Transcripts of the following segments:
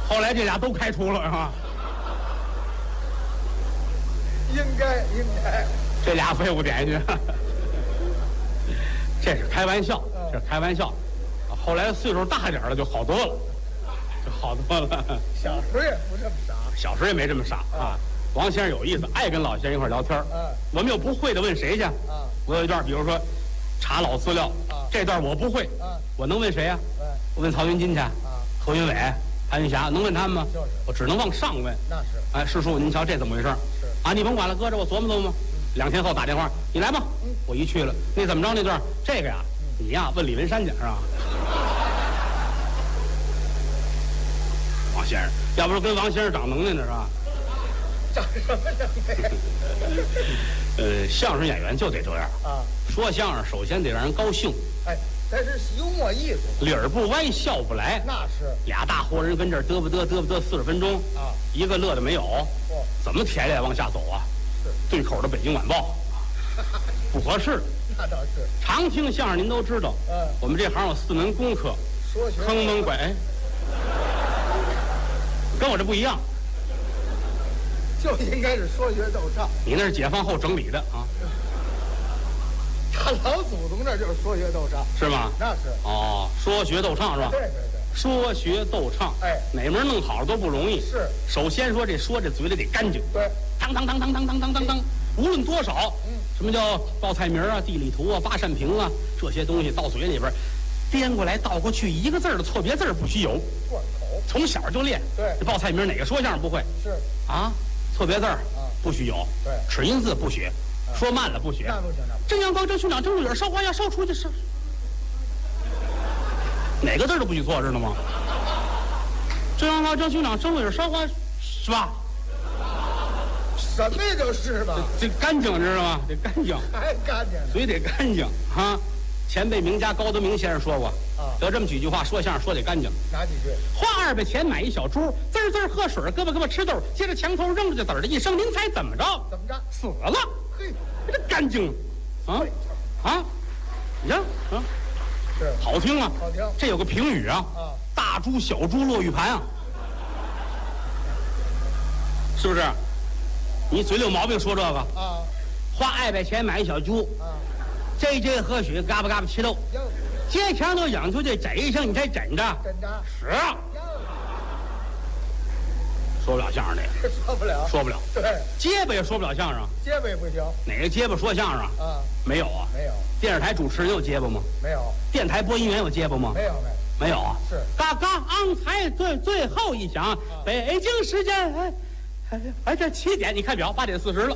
后来这俩都开除了是吧？ 应该。 这俩废物点去，这是开玩笑，这是开玩笑。后来岁数大点了就好多了，就好多了。 小时候也不这么傻。 小时候也没这么傻啊。王先生有意思，爱跟老先生一块聊天。我们有不会的问谁去？我有一段，比如说查老资料，这段我不会，我能问谁呀？我问曹云金去，何云伟、潘云霞，能问他们吗？ 就是， 我只能往上问。 那是。 哎，师叔，您瞧这怎么回事？ 是啊，你甭管了，搁着我琢磨琢磨。2天后打电话，你来吧。我一去了，那怎么着那段？这个呀，你呀问李文山去是吧？王先生，要不是跟王先生长能耐呢是吧？ 长什么能耐？ 相声演员就得这样啊。 说相声首先得让人高兴。 哎，但是幽默艺术， 理儿不歪，笑不来。 那是。 俩大活人跟这儿嘚啵嘚40分钟啊， 一个乐的没有。怎么舔脸往下走啊？ 是对口的《北京晚报》，不合适。 那倒是。 常听相声您都知道，我们这行有4门功课， 说学坑蒙拐。哎，跟我这不一样， 就应该是说学逗唱。 你那是解放后整理的啊。 他老祖宗那就是说学逗唱， 是吗？ 那是。 哦，说学逗唱是吧？ 对。 说学逗唱， 哎， 哪门弄好了都不容易。 是。 首先说这嘴里得干净。 对。 当，无论多少，什么叫报菜名啊、地理图啊、八扇屏啊，这些东西到嘴里边，颠过来倒过去，一个字的错别字不许有。 贯口。 从小就练。 对。 这报菜名哪个说相声不会？ 是。 啊，错别字不许有。 对。 齿音字不许，说慢了不许。 那不行。 正阳高正兄长正入眼烧花要烧出去是。哪个字都不许错，知道吗？正阳高正兄长正入眼烧花是吧？ 什么就是吧？ 这干净知道吗？得干净， 还干净， 嘴得干净啊！前辈名家高德明先生说过有这么几句话，说相声说得干净。 哪几句？ 花200钱买一小猪，滋滋喝水，胳膊吃豆，接着墙头扔着就嘚儿的一声，您猜怎么着？ 怎么着？ 死了！ 嘿， 这干净啊！你看啊， 是好听啊， 好听。 这有个评语啊，大猪小猪落玉盘啊，是不是？你嘴里有毛病说这个啊？ 花200钱买一小猪这喝水，嘎巴嘎巴吃豆，街墙都养出这这一声，你才真的？ 真的是。说不了相声的，说不了。 对， 结巴也说不了相声。 结巴也不行。 哪个结巴说相声啊？没有啊。 没有。 电视台主持人有结巴吗？ 没有。 电台播音员有结巴吗？没有啊。 是。 嘎嘎昂才最后一响，北京时间这7点，你看表8点40了。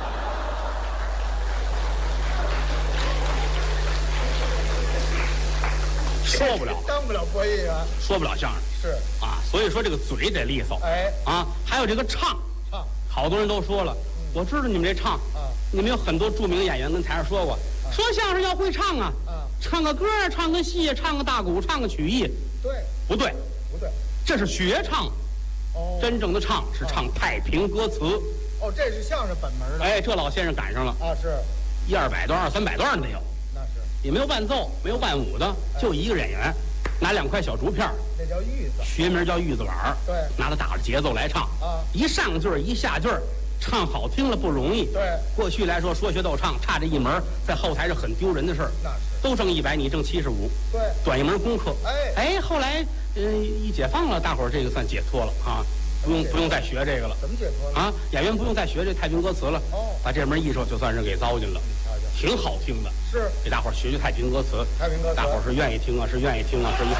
说不了， 当不了播音员， 说不了相声。 是啊，所以说这个嘴得利索。 哎， 还有这个唱，好多人都说了，我知道你们这唱，你们有很多著名演员跟台上说过，说相声要会唱啊，唱个歌，唱个戏，唱个大鼓，唱个曲艺。 对， 不对，这是学唱。真正的唱是唱太平歌词。 这是相声本门的。 哎，这老先生赶上了是 100-200段、200-300段的有。 那是也没有伴奏，没有伴舞的，就一个演员，拿2块小竹片， 那叫玉子， 学名叫玉子碗。 对， 拿着打着节奏来唱一上句一下句，唱好听了不容易。 对， 过去来说学逗唱差这一门，在后台是很丢人的事儿。 那是都挣100，你挣75。 对， 短一门功课。 哎， 后来一解放了，大伙儿这个算解脱了啊，不用再学这个了。 怎么解脱了啊？演员不用再学这太平歌词了。把这门艺术就算是给糟践了。挺好听的， 是给大伙儿学太平歌词。 太平歌词， 大伙儿是愿意听啊，是愿意听啊，是。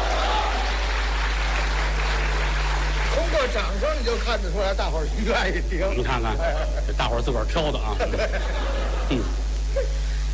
通过掌声你就看得出来，大伙儿愿意听。 你看看，这大伙儿自个儿挑的啊。